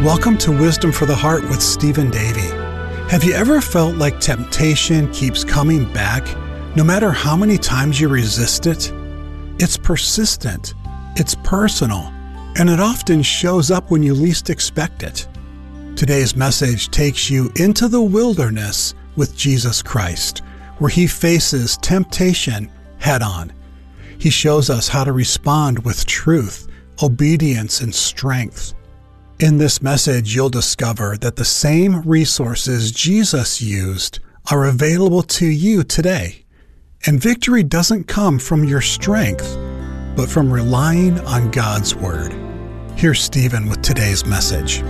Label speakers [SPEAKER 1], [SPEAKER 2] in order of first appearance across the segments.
[SPEAKER 1] Welcome to Wisdom for the Heart with Stephen Davey. Have you ever felt like temptation keeps coming back, no matter how many times you resist it? It's persistent, it's personal, and it often shows up when you least expect it. Today's message takes you into the wilderness with Jesus Christ, where he faces temptation head-on. He shows us how to respond with truth, obedience, and strength. In this message, you'll discover that the same resources Jesus used are available to you today. And victory doesn't come from your strength, but from relying on God's Word. Here's Stephen with today's message.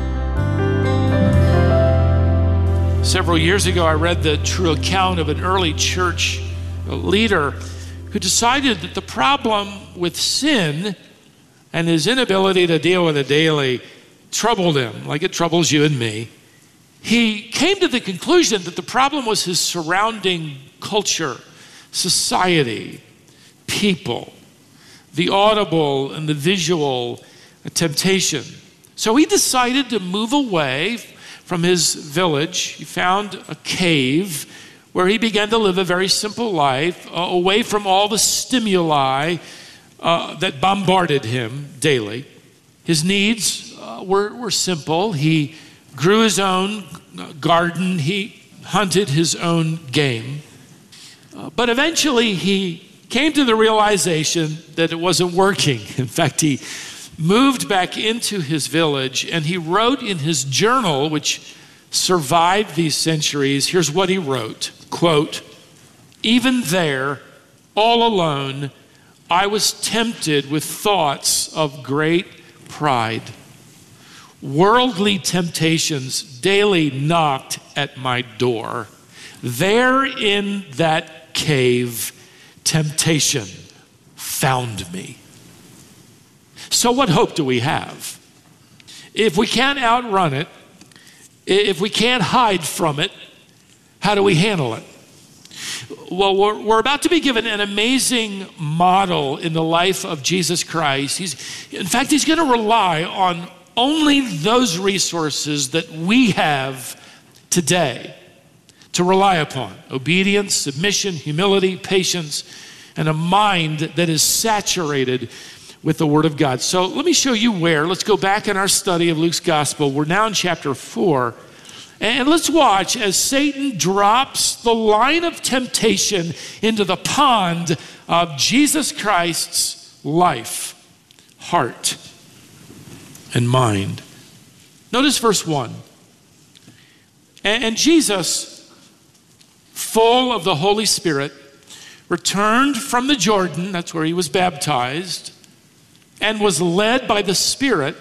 [SPEAKER 2] Several years ago, I read the true account of an early church leader who decided that the problem with sin and his inability to deal with it daily troubled him, like it troubles you and me. He came to the conclusion that the problem was his surrounding culture, society, people, the audible and the visual temptation. So he decided to move away from his village. He found a cave where he began to live a very simple life, away from all the stimuli that bombarded him daily. His needs were simple. He grew his own garden. He hunted his own game. But eventually he came to the realization that it wasn't working. In fact, he moved back into his village and he wrote in his journal, which survived these centuries, here's what he wrote, quote, "Even there, all alone, I was tempted with thoughts of great pride. Worldly temptations daily knocked at my door. There in that cave, temptation found me." So what hope do we have? If we can't outrun it, if we can't hide from it, how do we handle it? Well, we're about to be given an amazing model in the life of Jesus Christ. In fact, he's going to rely on only those resources that we have today to rely upon: obedience, submission, humility, patience, and a mind that is saturated with the Word of God. So let me show you where. Let's go back in our study of Luke's Gospel. We're now in chapter 4. And let's watch as Satan drops the line of temptation into the pond of Jesus Christ's life, heart, and mind. Notice verse 1. And Jesus, full of the Holy Spirit, returned from the Jordan, that's where he was baptized, and was led by the Spirit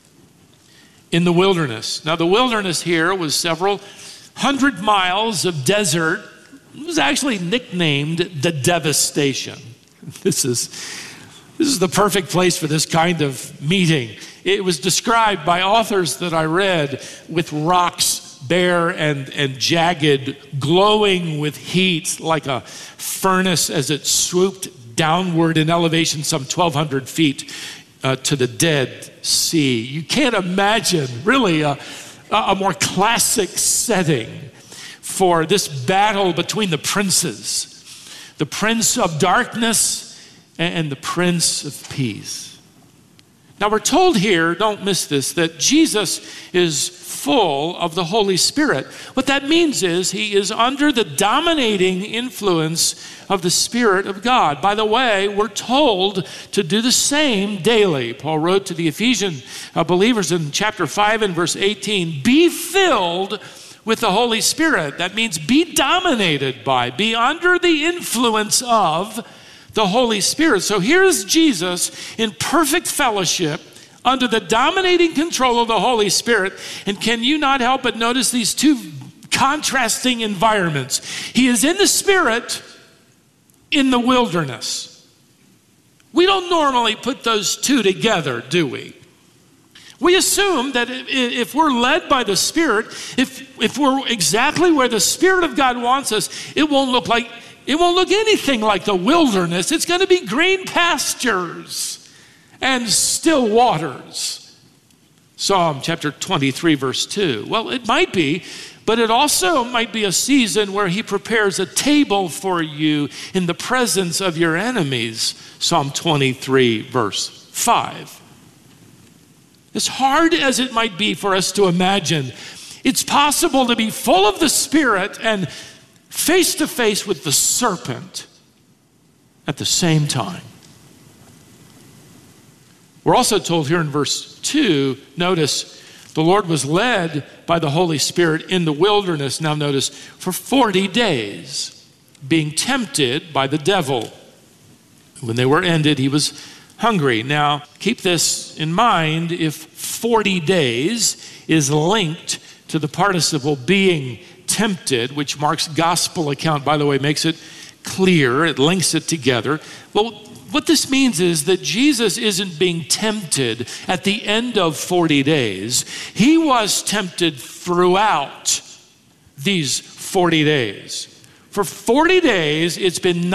[SPEAKER 2] in the wilderness. Now, the wilderness here was several hundred miles of desert. It was actually nicknamed the Devastation. This is the perfect place for this kind of meeting. It was described by authors that I read with rocks bare and jagged, glowing with heat like a furnace as it swooped downward in elevation some 1,200 feet to the Dead Sea. You can't imagine really a more classic setting for this battle between the princes, the Prince of Darkness and the Prince of Peace. Now we're told here, don't miss this, that Jesus is full of the Holy Spirit. What that means is he is under the dominating influence of the Spirit of God. By the way, we're told to do the same daily. Paul wrote to the Ephesian believers in chapter 5 and verse 18, "Be filled with the Holy Spirit." That means be dominated by, be under the influence of the Holy Spirit. So here's Jesus in perfect fellowship under the dominating control of the Holy Spirit. And can you not help but notice these two contrasting environments? He is in the Spirit in the wilderness. We don't normally put those two together, do we? We assume that if we're led by the Spirit, if we're exactly where the Spirit of God wants us, it won't look anything like the wilderness. It's going to be green pastures and still waters. Psalm chapter 23, verse 2. Well, it might be, but it also might be a season where he prepares a table for you in the presence of your enemies. Psalm 23, verse 5. As hard as it might be for us to imagine, it's possible to be full of the Spirit and face to face with the serpent at the same time. We're also told here in verse 2, notice, the Lord was led by the Holy Spirit in the wilderness, now notice, for 40 days, being tempted by the devil. When they were ended, he was hungry. Now, keep this in mind, if 40 days is linked to the participle being tempted, which Mark's gospel account, by the way, makes it clear, it links it together. Well, what this means is that Jesus isn't being tempted at the end of 40 days. He was tempted throughout these 40 days. For 40 days, it's been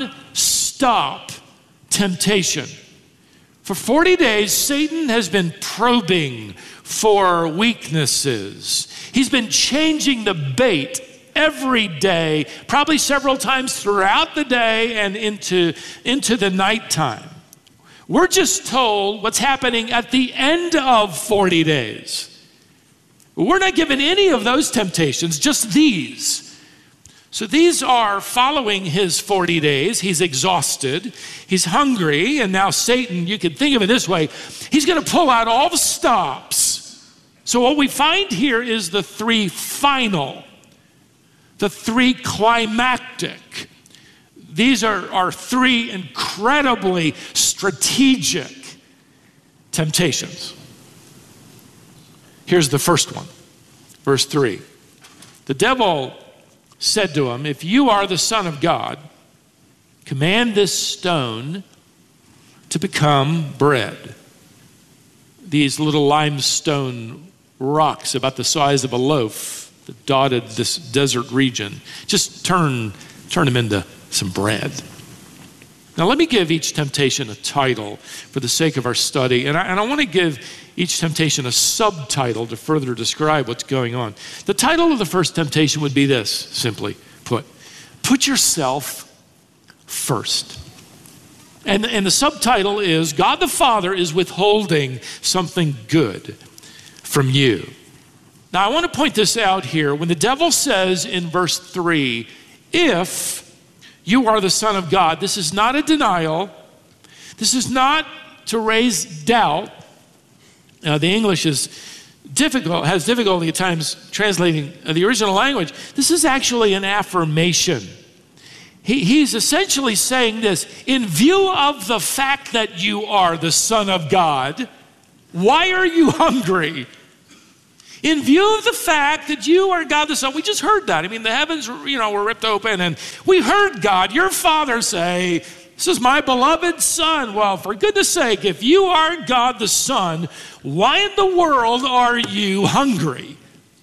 [SPEAKER 2] non-stop temptation. For 40 days, Satan has been probing for weaknesses. He's been changing the bait every day, probably several times throughout the day and into the nighttime. We're just told what's happening at the end of 40 days. We're not given any of those temptations, just these. So these are following his 40 days. He's exhausted. He's hungry. And now Satan, you can think of it this way, he's going to pull out all the stops. So what we find here is the three final, the three climactic. These are three incredibly strategic temptations. Here's the first one, verse 3. The devil said to him, if you are the Son of God, command this stone to become bread. These little limestone rocks about the size of a loaf that dotted this desert region, just turn them into some bread. Now let me give each temptation a title for the sake of our study, and I want to give each temptation a subtitle to further describe what's going on. The title of the first temptation would be this, simply put yourself first. And the subtitle is, God the Father is withholding something good from you. Now I want to point this out here. When the devil says in verse 3, if you are the Son of God, this is not a denial. This is not to raise doubt. The English has difficulty at times translating the original language. This is actually an affirmation. He's essentially saying this, in view of the fact that you are the Son of God, why are you hungry? In view of the fact that you are God the Son, we just heard that. I mean, the heavens, were ripped open, and we heard God, your Father, say, this is my beloved Son. Well, for goodness sake, if you are God the Son, why in the world are you hungry?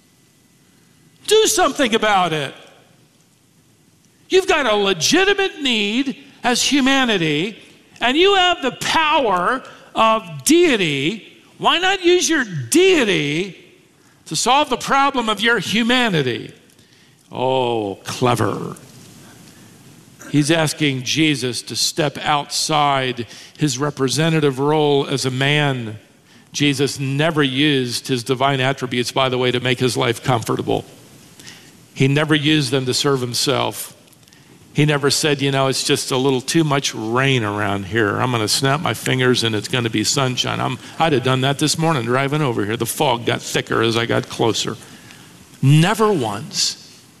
[SPEAKER 2] Do something about it. You've got a legitimate need as humanity, and you have the power of deity. Why not use your deity to solve the problem of your humanity? Oh, clever. He's asking Jesus to step outside his representative role as a man. Jesus never used his divine attributes, by the way, to make his life comfortable. He never used them to serve himself. He never said, it's just a little too much rain around here. I'm going to snap my fingers and it's going to be sunshine. I'd have done that this morning driving over here. The fog got thicker as I got closer. Never once.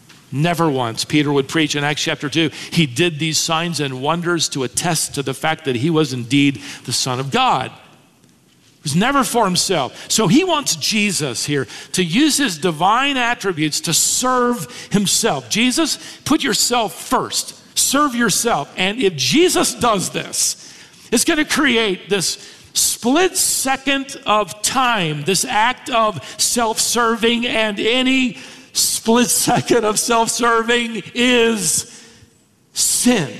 [SPEAKER 2] Peter would preach in Acts chapter 2. He did these signs and wonders to attest to the fact that he was indeed the Son of God. It was never for himself. So he wants Jesus here to use his divine attributes to serve himself. Jesus, put yourself first. Serve yourself. And if Jesus does this, it's going to create this split second of time, this act of self-serving, and any split second of self-serving is sin.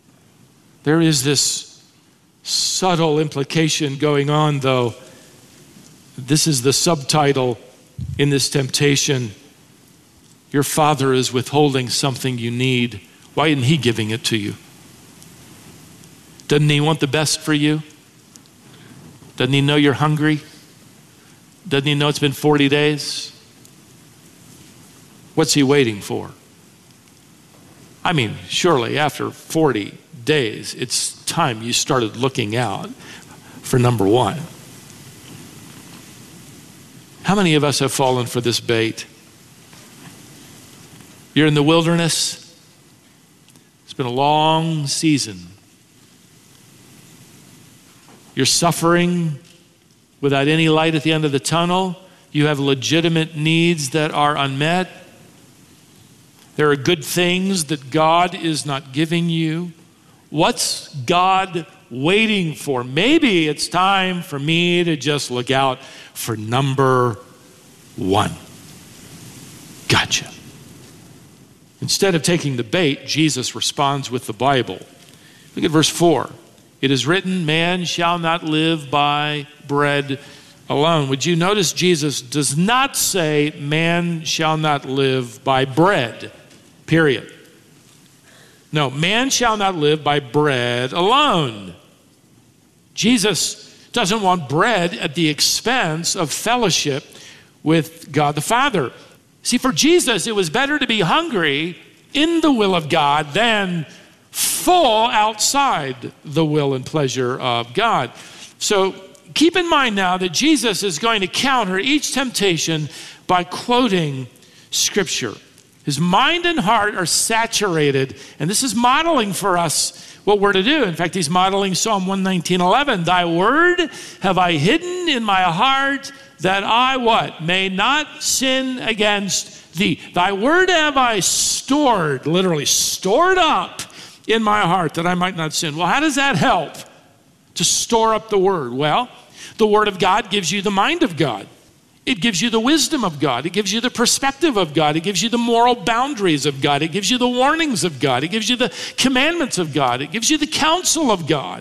[SPEAKER 2] There is this subtle implication going on, though, This is the subtitle in this temptation. Your father is withholding something you need. Why isn't he giving it to you? Doesn't he want the best for you? Doesn't he know you're hungry? Doesn't he know it's been 40 days? What's he waiting for? I mean, surely after 40 days, it's time you started looking out for number one. How many of us have fallen for this bait? You're in the wilderness. It's been a long season. You're suffering without any light at the end of the tunnel. You have legitimate needs that are unmet. There are good things that God is not giving you. What's God waiting for? Maybe it's time for me to just look out for number one. Gotcha. Instead of taking the bait, Jesus responds with the Bible. Look at verse 4. It is written, man shall not live by bread alone. Would you notice Jesus does not say man shall not live by bread, period. No, man shall not live by bread alone. Jesus doesn't want bread at the expense of fellowship with God the Father. See, for Jesus, it was better to be hungry in the will of God than full outside the will and pleasure of God. So keep in mind now that Jesus is going to counter each temptation by quoting Scripture. His mind and heart are saturated, and this is modeling for us what we're to do. In fact, he's modeling Psalm 119:11. Thy word have I hidden in my heart that I what? May not sin against thee. Thy word have I stored, literally stored up in my heart that I might not sin. Well, how does that help to store up the word? Well, the word of God gives you the mind of God. It gives you the wisdom of God. It gives you the perspective of God. It gives you the moral boundaries of God. It gives you the warnings of God. It gives you the commandments of God. It gives you the counsel of God.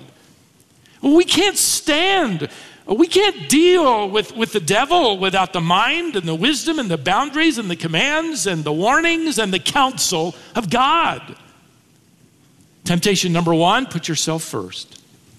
[SPEAKER 2] We can't stand, we can't deal with the devil without the mind and the wisdom and the boundaries and the commands and the warnings and the counsel of God. Temptation number one, put yourself first.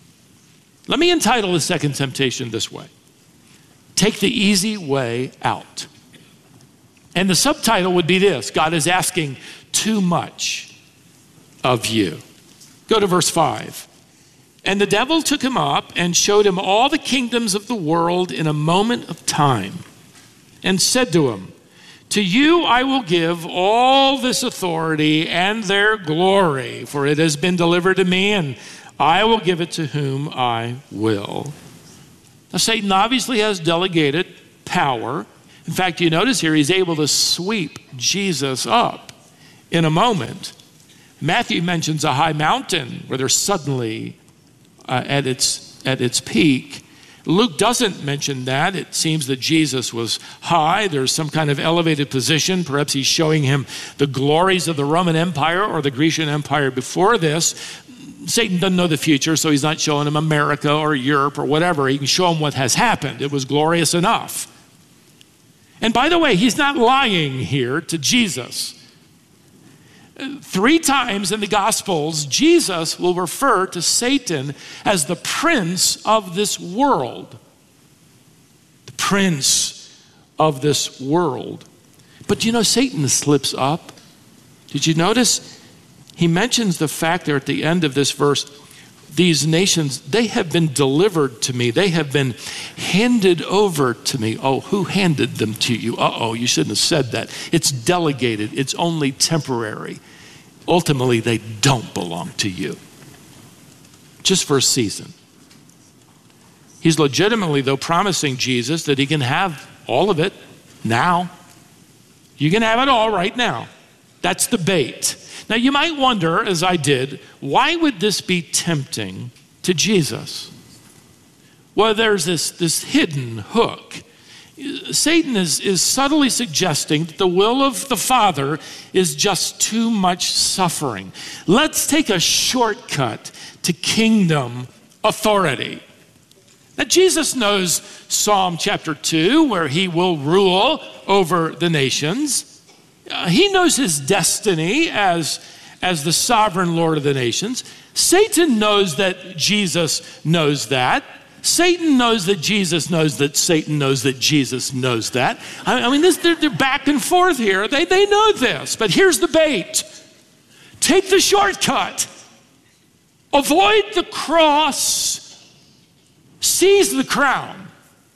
[SPEAKER 2] Let me entitle the second temptation this way. Take the easy way out. And the subtitle would be this: God is asking too much of you. Go to verse 5. And the devil took him up and showed him all the kingdoms of the world in a moment of time, and said to him, to you I will give all this authority and their glory, for it has been delivered to me, and I will give it to whom I will. Now, Satan obviously has delegated power. In fact, you notice here he's able to sweep Jesus up in a moment. Matthew mentions a high mountain where they're suddenly at its peak. Luke doesn't mention that. It seems that Jesus was high. There's some kind of elevated position. Perhaps he's showing him the glories of the Roman Empire or the Grecian Empire before this. Satan doesn't know the future, so he's not showing him America or Europe or whatever. He can show him what has happened. It was glorious enough. And by the way, he's not lying here to Jesus. 3 times in the Gospels, Jesus will refer to Satan as the prince of this world. The prince of this world. But you know, Satan slips up. Did you notice? He mentions the fact there at the end of this verse, these nations, they have been delivered to me. They have been handed over to me. Oh, who handed them to you? Uh-oh, you shouldn't have said that. It's delegated. It's only temporary. Ultimately, they don't belong to you. Just for a season. He's legitimately, though, promising Jesus that he can have all of it now. You can have it all right now. That's the bait. Now, you might wonder, as I did, why would this be tempting to Jesus? Well, there's this hidden hook. Satan is subtly suggesting that the will of the Father is just too much suffering. Let's take a shortcut to kingdom authority. Now, Jesus knows Psalm chapter 2, where he will rule over the nations. He knows his destiny as the sovereign Lord of the nations. Satan knows that Jesus knows that. Satan knows that Jesus knows that Satan knows that Jesus knows that. I mean, they're back and forth here. They know this, but here's the bait. Take the shortcut. Avoid the cross. Seize the crown.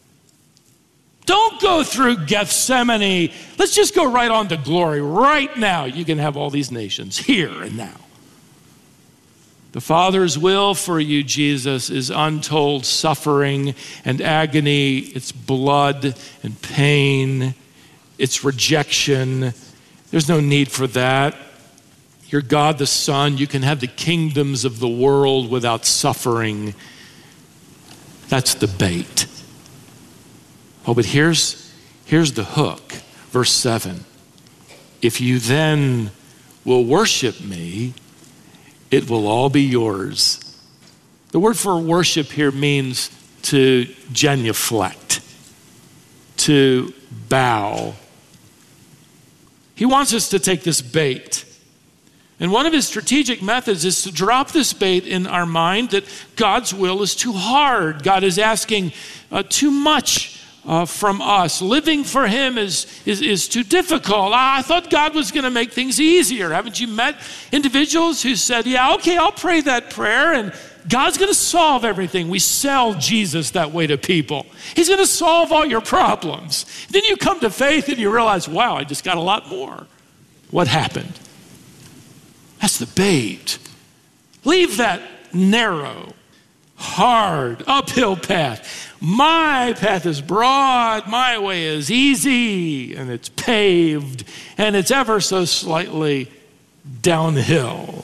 [SPEAKER 2] Don't go through Gethsemane. Let's just go right on to glory. Right now, you can have all these nations, here and now. The Father's will for you, Jesus, is untold suffering and agony. It's blood and pain. It's rejection. There's no need for that. You're God the Son. You can have the kingdoms of the world without suffering. That's the bait. Oh, but here's the hook. Verse 7. If you then will worship me, it will all be yours. The word for worship here means to genuflect, to bow. He wants us to take this bait. And one of his strategic methods is to drop this bait in our mind that God's will is too hard. God is asking too much from us. Living for him is too difficult. I thought God was going to make things easier. Haven't you met individuals who said, yeah, okay, I'll pray that prayer and God's going to solve everything. We sell Jesus that way to people. He's going to solve all your problems. Then you come to faith and you realize, wow, I just got a lot more. What happened? That's the bait. Leave that narrow, hard, uphill path. My path is broad, my way is easy, and it's paved, and it's ever so slightly downhill.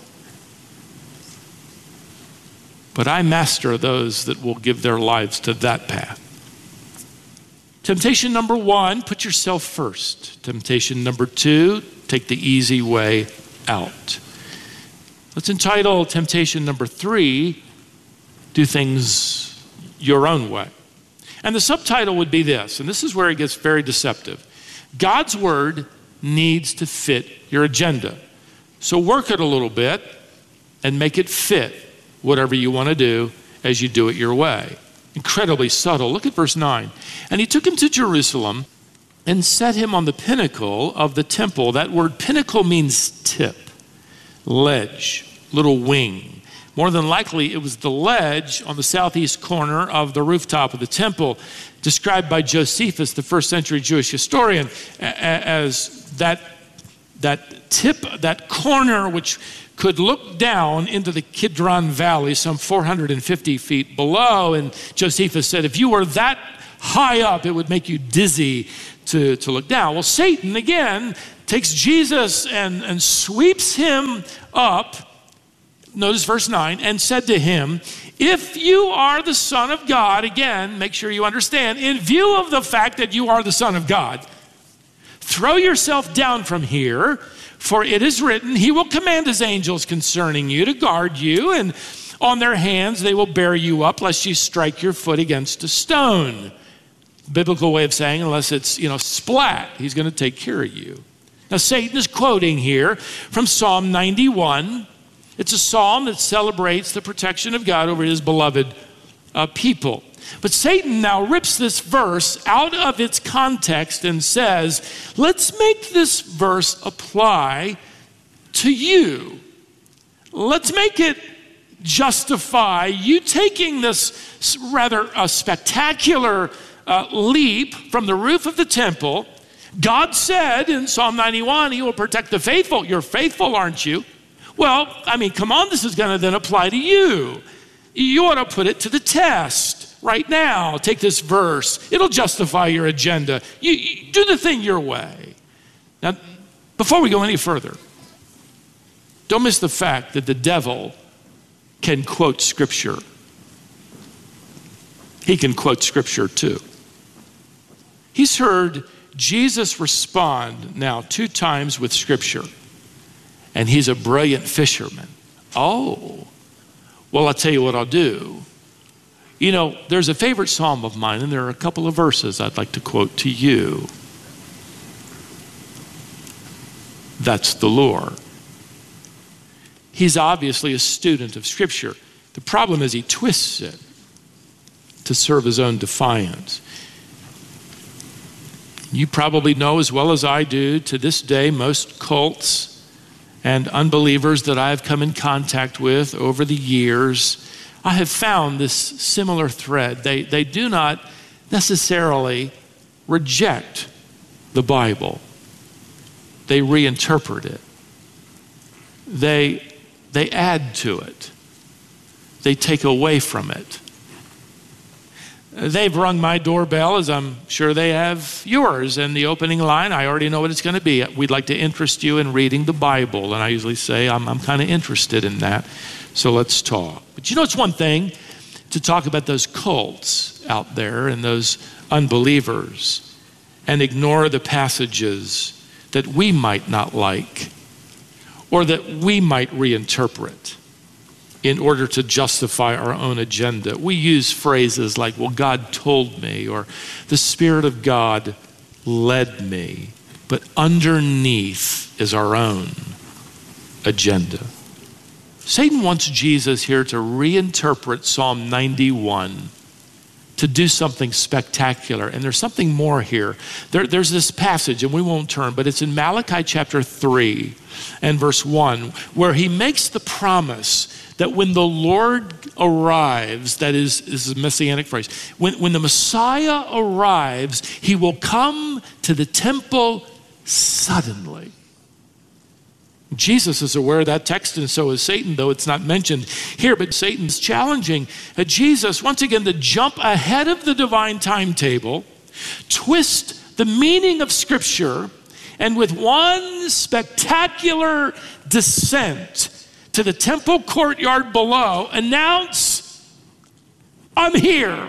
[SPEAKER 2] But I master those that will give their lives to that path. Temptation number 1, put yourself first. Temptation number 2, take the easy way out. Let's entitle temptation number 3, do things your own way. And the subtitle would be this, and this is where it gets very deceptive. God's word needs to fit your agenda. So work it a little bit and make it fit whatever you want to do as you do it your way. Incredibly subtle. Look at verse 9. And he took him to Jerusalem and set him on the pinnacle of the temple. That word pinnacle means tip, ledge, little wing. More than likely, it was the ledge on the southeast corner of the rooftop of the temple, described by Josephus, the first century Jewish historian, as that tip, that corner which could look down into the Kidron Valley, some 450 feet below. And Josephus said, if you were that high up, it would make you dizzy to look down. Well, Satan, again, takes Jesus and sweeps him up. Notice verse 9, and said to him, if you are the Son of God, again, make sure you understand, in view of the fact that you are the Son of God, throw yourself down from here, for it is written, he will command his angels concerning you to guard you, and on their hands they will bear you up, lest you strike your foot against a stone. Biblical way of saying, unless it's, splat, he's going to take care of you. Now, Satan is quoting here from Psalm 91. It's a psalm that celebrates the protection of God over his beloved people. But Satan now rips this verse out of its context and says, let's make this verse apply to you. Let's make it justify you taking this rather spectacular leap from the roof of the temple. God said in Psalm 91, he will protect the faithful. You're faithful, aren't you? Well, come on, this is going to then apply to you. You ought to put it to the test right now. Take this verse. It'll justify your agenda. You do the thing your way. Now, before we go any further, don't miss the fact that the devil can quote Scripture. He can quote Scripture too. He's heard Jesus respond now 2 times with Scripture. And he's a brilliant fisherman. Oh, well, I'll tell you what I'll do. You know, there's a favorite psalm of mine, and there are a couple of verses I'd like to quote to you. That's the Lord. He's obviously a student of Scripture. The problem is he twists it to serve his own defiance. You probably know as well as I do, to this day, most cults and unbelievers that I have come in contact with over the years, I have found this similar thread. They do not necessarily reject the Bible. They reinterpret it. They add to it. They take away from it. They've rung my doorbell, as I'm sure they have yours, and the opening line, I already know what it's going to be. We'd like to interest you in reading the Bible. And I usually say, I'm kind of interested in that, so let's talk. But you know, it's one thing to talk about those cults out there and those unbelievers and ignore the passages that we might not like or that we might reinterpret in order to justify our own agenda. We use phrases like, well, God told me, or the Spirit of God led me. But underneath is our own agenda. Satan wants Jesus here to reinterpret Psalm 91 to do something spectacular. And there's something more here. There's this passage, and we won't turn, but it's in Malachi chapter 3 and verse 1, where he makes the promise that when the Lord arrives, that is, this is a messianic phrase, when the Messiah arrives, he will come to the temple suddenly. Jesus is aware of that text, and so is Satan, though it's not mentioned here. But Satan's challenging Jesus, once again, to jump ahead of the divine timetable, twist the meaning of Scripture, and with one spectacular descent to the temple courtyard below, announce, I'm here,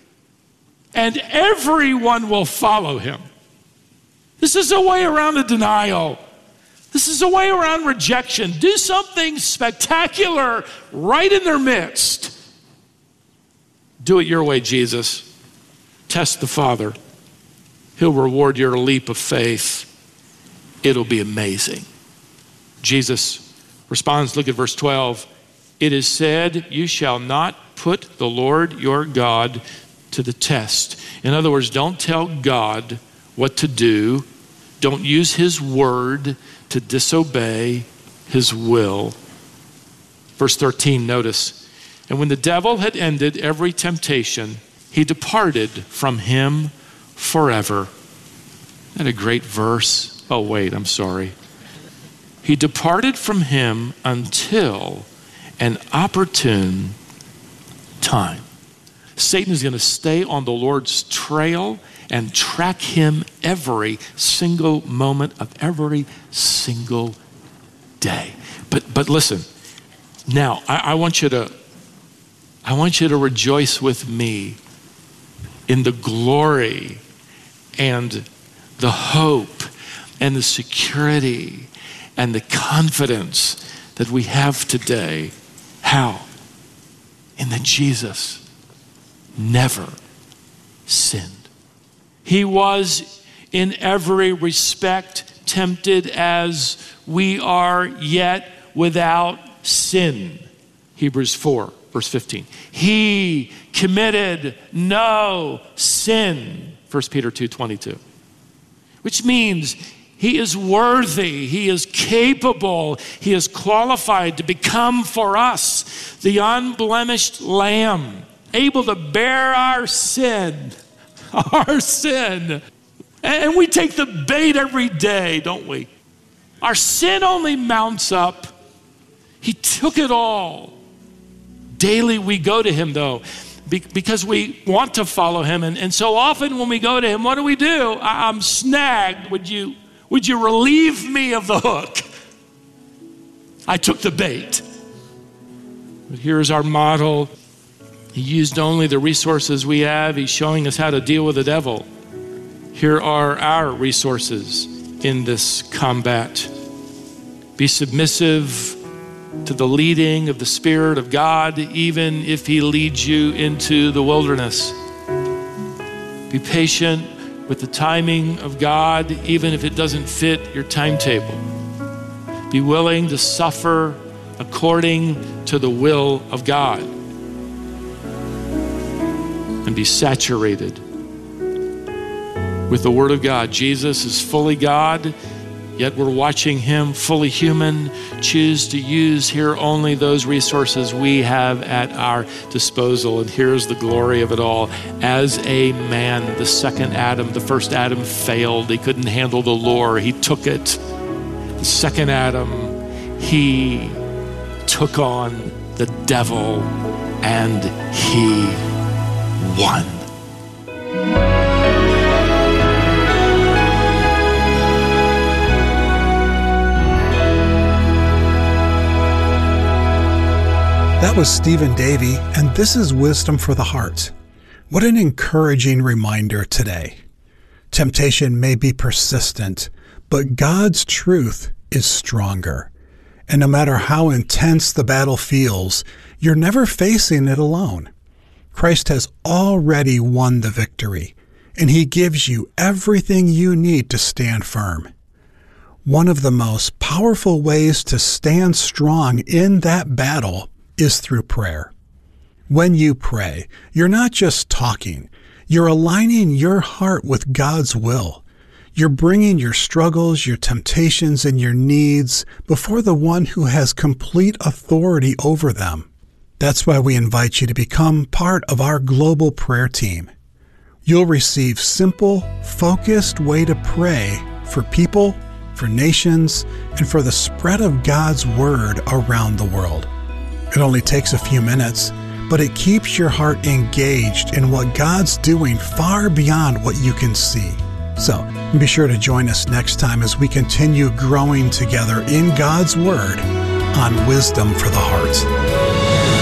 [SPEAKER 2] and everyone will follow him. This is a way around the denial. This is a way around rejection. Do something spectacular right in their midst. Do it your way, Jesus. Test the Father. He'll reward your leap of faith. It'll be amazing. Jesus responds, look at verse 12. It is said, you shall not put the Lord your God to the test. In other words, don't tell God what to do. Don't use his word to disobey his will. Verse 13, notice. And when the devil had ended every temptation, he departed from him forever. Isn't that a great verse? Oh, wait, I'm sorry. He departed from him until an opportune time. Satan is going to stay on the Lord's trail and track him every single moment of every single day. But listen, now I want you to rejoice with me in the glory and the hope and the security and the confidence that we have today. How? In that Jesus never sinned. He was in every respect tempted as we are, yet without sin. Hebrews 4, verse 15. He committed no sin. 1 Peter 2:22. Which means he is worthy, he is capable, he is qualified to become for us the unblemished lamb, able to bear our sin. Our sin. And we take the bait every day, don't we? Our sin only mounts up. He took it all. Daily we go to him, though, because we want to follow him. And so often when we go to him, what do? I'm snagged. Would you relieve me of the hook? I took the bait. But here's our model. He used only the resources we have. He's showing us how to deal with the devil. Here are our resources in this combat. Be submissive to the leading of the Spirit of God, even if He leads you into the wilderness. Be patient with the timing of God, even if it doesn't fit your timetable. Be willing to suffer according to the will of God. And be saturated with the Word of God. Jesus is fully God, yet we're watching Him, fully human, choose to use here only those resources we have at our disposal. And here's the glory of it all. As a man, the second Adam, the first Adam failed. He couldn't handle the lure. He took it. The second Adam, he took on the devil and he won.
[SPEAKER 1] That was Stephen Davey, and this is Wisdom for the Heart. What an encouraging reminder today. Temptation may be persistent, but God's truth is stronger. And no matter how intense the battle feels, you're never facing it alone. Christ has already won the victory, and He gives you everything you need to stand firm. One of the most powerful ways to stand strong in that battle is through prayer. When you pray, you're not just talking, you're aligning your heart with God's will. You're bringing your struggles, your temptations, and your needs before the one who has complete authority over them. That's why we invite you to become part of our global prayer team. You'll receive simple, focused way to pray for people, for nations, and for the spread of God's word around the world. It only takes a few minutes, but it keeps your heart engaged in what God's doing far beyond what you can see. So be sure to join us next time as we continue growing together in God's Word on Wisdom for the Heart.